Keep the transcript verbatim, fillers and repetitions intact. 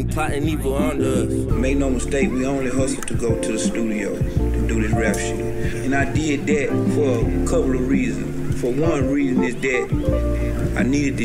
Plotting evil under us. Make no mistake, we only hustle to go to the studio to do this rap shit. And I did that for a couple of reasons. For one reason is that I needed this